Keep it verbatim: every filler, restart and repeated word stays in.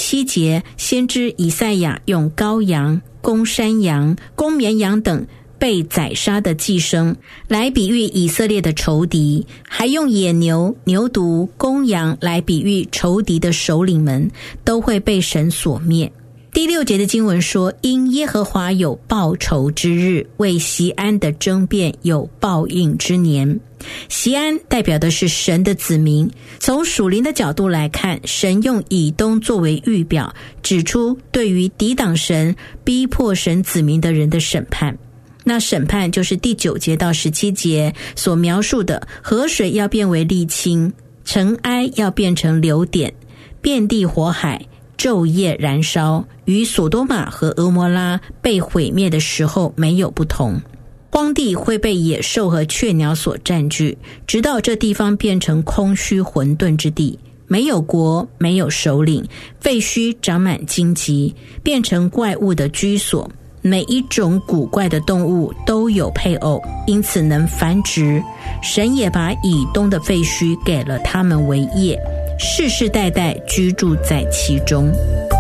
七节，先知以赛亚用羔羊、公山羊、公绵羊等被宰杀的祭牲来比喻以色列的仇敌，还用野牛、牛犊、公羊来比喻仇敌的首领们都会被神所灭。第六节的经文说，因耶和华有报仇之日，为锡安的争辩有报应之年。锡安代表的是神的子民，从属灵的角度来看，神用以东作为预表，指出对于抵挡神、逼迫神子民的人的审判。那审判就是第九节到十七节所描述的，河水要变为沥青，尘埃要变成流点，遍地火海，昼夜燃烧，与所多玛和俄摩拉被毁灭的时候没有不同。荒地会被野兽和雀鸟所占据，直到这地方变成空虚混沌之地，没有国，没有首领，废墟长满荆棘，变成怪物的居所。每一种古怪的动物都有配偶，因此能繁殖。神也把以东的废墟给了他们为业，世世代代居住在其中。